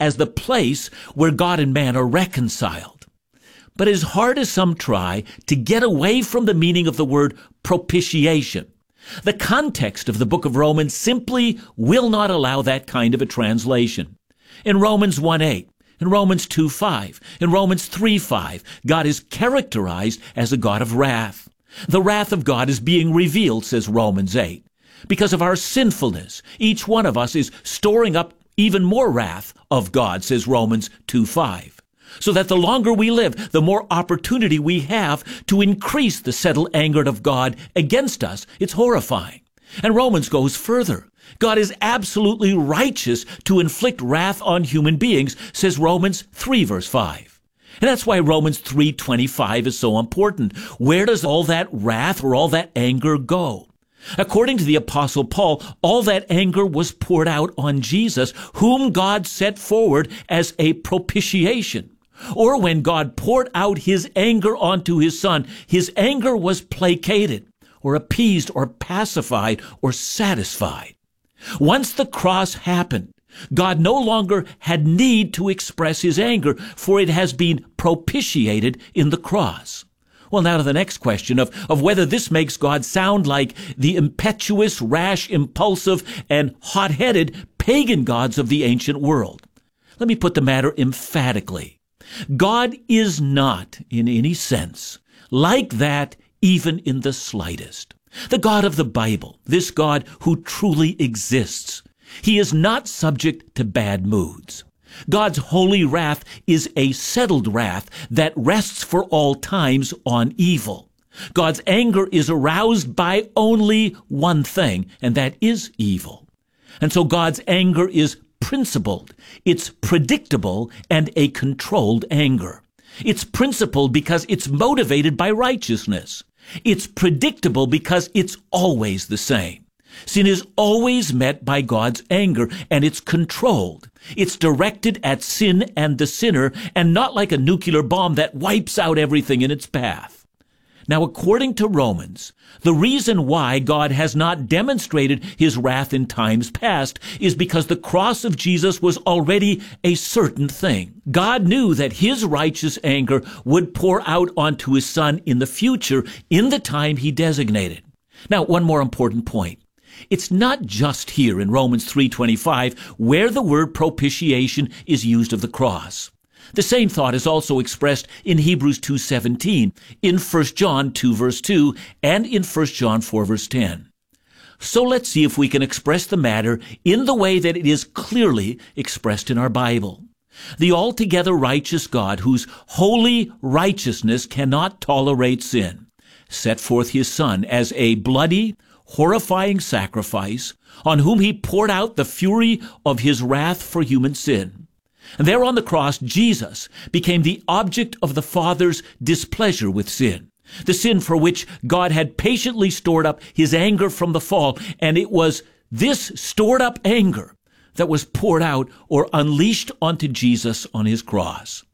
as the place where God and man are reconciled. But as hard as some try to get away from the meaning of the word propitiation, the context of the book of Romans simply will not allow that kind of a translation. In Romans 1:8, in Romans 2:5, in Romans 3:5, God is characterized as a God of wrath. The wrath of God is being revealed, says Romans 8. Because of our sinfulness, each one of us is storing up even more wrath of God, says Romans 2:5. So that the longer we live, the more opportunity we have to increase the settled anger of God against us. It's horrifying. And Romans goes further. God is absolutely righteous to inflict wrath on human beings, says Romans 3 verse 5. And that's why Romans 3:25 is so important. Where does all that wrath or all that anger go? According to the Apostle Paul, all that anger was poured out on Jesus, whom God set forward as a propitiation. Or when God poured out his anger onto his Son, his anger was placated, or appeased, or pacified, or satisfied. Once the cross happened, God no longer had need to express his anger, for it has been propitiated in the cross. Well, now to the next question of whether this makes God sound like the impetuous, rash, impulsive, and hot-headed pagan gods of the ancient world. Let me put the matter emphatically. God is not, in any sense, like that even in the slightest. The God of the Bible, this God who truly exists, he is not subject to bad moods. God's holy wrath is a settled wrath that rests for all times on evil. God's anger is aroused by only one thing, and that is evil. And so God's anger is principled, it's predictable, and a controlled anger. It's principled because it's motivated by righteousness. It's predictable because it's always the same. Sin is always met by God's anger, and it's controlled. It's directed at sin and the sinner, and not like a nuclear bomb that wipes out everything in its path. Now, according to Romans, the reason why God has not demonstrated his wrath in times past is because the cross of Jesus was already a certain thing. God knew that his righteous anger would pour out onto his Son in the future, in the time he designated. Now, one more important point. It's not just here in Romans 3:25 where the word propitiation is used of the cross. The same thought is also expressed in Hebrews 2:17, in 1 John 2 verse 2, and in 1 John 4 verse 10. So let's see if we can express the matter in the way that it is clearly expressed in our Bible. The altogether righteous God, whose holy righteousness cannot tolerate sin, set forth his Son as a bloody, horrifying sacrifice on whom he poured out the fury of his wrath for human sin. And there on the cross, Jesus became the object of the Father's displeasure with sin, the sin for which God had patiently stored up his anger from the fall, and it was this stored up anger that was poured out or unleashed onto Jesus on his cross.